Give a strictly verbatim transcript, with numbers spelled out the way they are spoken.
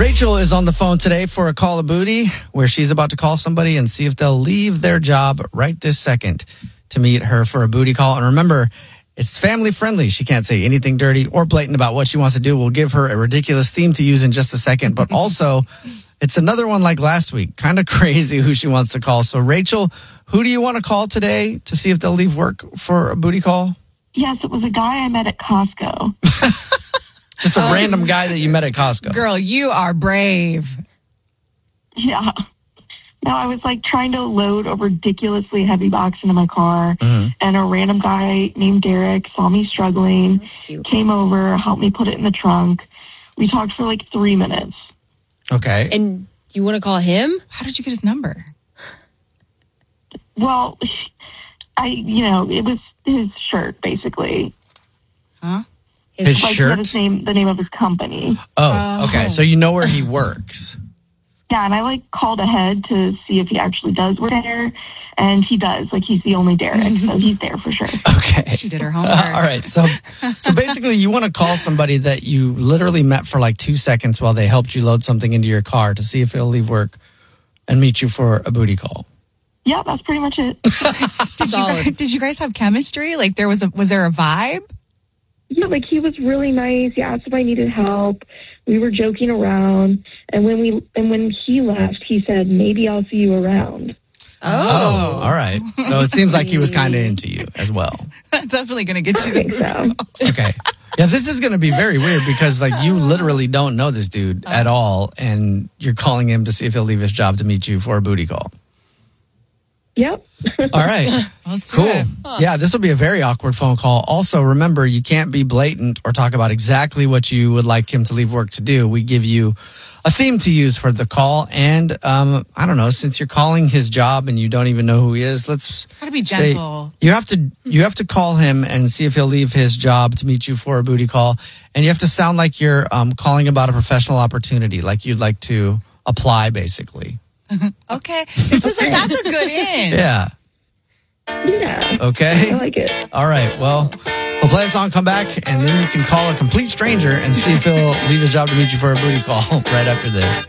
Rachel is on the phone today for a call of booty where she's about to call somebody and see if they'll leave their job right this second to meet her for a booty call. And remember, it's family friendly. She can't say anything dirty or blatant about what she wants to do. We'll give her a ridiculous theme to use in just a second. But also, it's another one like last week. Kind of crazy who she wants to call. So, Rachel, who do you want to call today to see if they'll leave work for a booty call? Yes, it was a guy I met at Costco. Just a um, random guy that you met at Costco. Girl, you are brave. Yeah. No, I was like trying to load a ridiculously heavy box into my car, mm-hmm. and a random guy named Derek saw me struggling, came over, helped me put it in the trunk. We talked for like three minutes. Okay. And you want to call him? How did you get his number? Well, I, you know, it was his shirt, basically. Huh? His, his like, shirt? His name, the name of his company. Oh, okay. So you know where he works. Yeah, and I, like, called ahead to see if he actually does work there, and he does. Like, he's the only Derek, so he's there for sure. Okay. She did her homework. Uh, all right. So so basically, you want to call somebody that you literally met for, like, two seconds while they helped you load something into your car to see if he'll leave work and meet you for a booty call. Yeah, that's pretty much it. did, you, did you guys have chemistry? Like, there was a was there a vibe? Yeah, like, he was really nice. He asked if I needed help. We were joking around, and when we and when he left, he said, "Maybe I'll see you around." Oh, oh all right. So it seems like he was kind of into you as well. Definitely going to get you I think so. Okay. Yeah, this is going to be very weird because, like, you literally don't know this dude at all, and you're calling him to see if he'll leave his job to meet you for a booty call. Yep. All right. Let's do cool. it. Yeah, this will be a very awkward phone call. Also, remember, you can't be blatant or talk about exactly what you would like him to leave work to do. We give you a theme to use for the call. And, um, I don't know, since you're calling his job and you don't even know who he is, let's Gotta be say gentle. You have to, you have to call him and see if he'll leave his job to meet you for a booty call. And you have to sound like you're um, calling about a professional opportunity, like you'd like to apply, basically. Okay. This is a, that's a good in. Yeah. Yeah. Okay. I like it. All right. Well, we'll play a song, come back, and then you can call a complete stranger and see if he'll leave his job to meet you for a booty call right after this.